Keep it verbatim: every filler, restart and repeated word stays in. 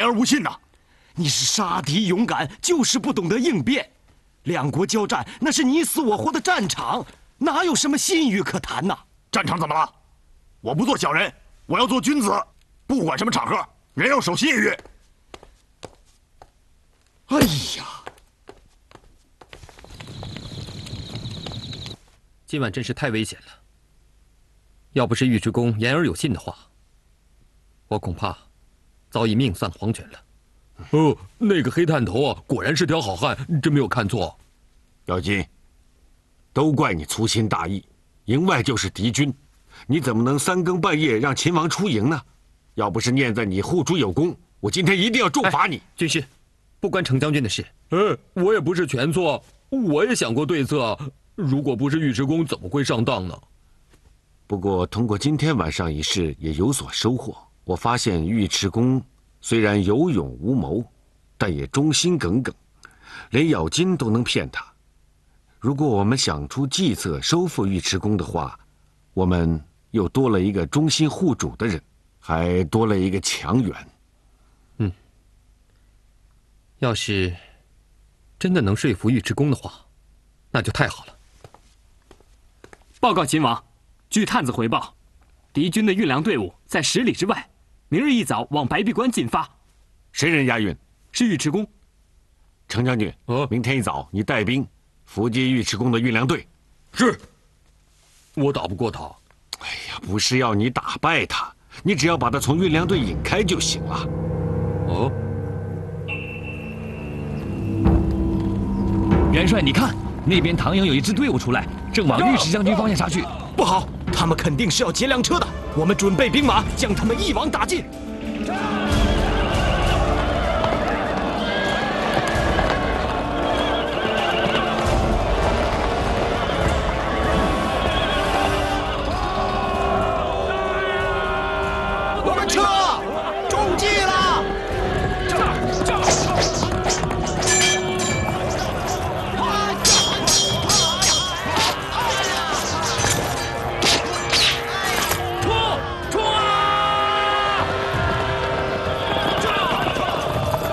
而无信呐！ 你是杀敌勇敢，就是不懂得应变。两国交战，那是你死我活的战场，哪有什么信誉可谈呐？ 战场怎么了？我不做小人，我要做君子。不管什么场合，人要守信誉。 哎呀， 今晚真是太危险了。要不是尉迟恭言而有信的话，我恐怕早已命丧黄泉了。 哦，那个黑探头啊，果然是条好汉，真没有看错。 姚金，都怪你粗心大意，营外就是敌军，你怎么能三更半夜让秦王出营呢？要不是念在你护主有功，我今天一定要重罚你。 哎、军师，不关程将军的事。 呃，我也不是全错，我也想过对策。如果不是尉迟恭，怎么会上当呢？ 不过通过今天晚上一事，也有所收获。我发现尉迟恭虽然有勇无谋，但也忠心耿耿，连咬金都能骗他。如果我们想出计策收复尉迟恭的话，我们又多了一个忠心护主的人，还多了一个强援。 嗯，要是真的能说服尉迟恭的话，那就太好了。 报告秦王，据探子回报，敌军的运粮队伍在十里之外，明日一早往白璧关进发。 谁人押运？ 是尉迟恭。 程将军， 哦， 明天一早你带兵伏击尉迟恭的运粮队。 是。我打不过他。 哎呀，不是要你打败他，你只要把他从运粮队引开就行了。 哦。 元帅，你看，那边唐营有一支队伍出来，正往尉迟将军方向杀去。 不好，他们肯定是要劫粮车的。我们准备兵马，将他们一网打尽。